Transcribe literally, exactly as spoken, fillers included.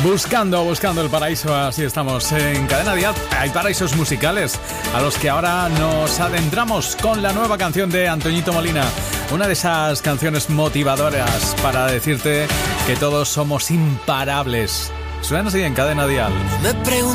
Buscando, buscando el paraíso, así estamos en Cadena Dial. Hay paraísos musicales a los que ahora nos adentramos con la nueva canción de Antoñito Molina. Una de esas canciones motivadoras para decirte que todos somos imparables. Suena así en Cadena Dial. Me pregunto